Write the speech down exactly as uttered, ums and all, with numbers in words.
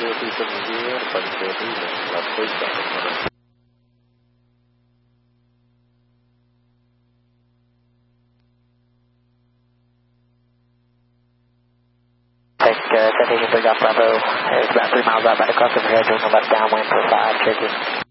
zero two seven zero, departing zero three, left base traffic. Take uh, Citation Big Off Bravo. It's about three miles out by the cross overhead, doing the left downwind for five, Cherokee.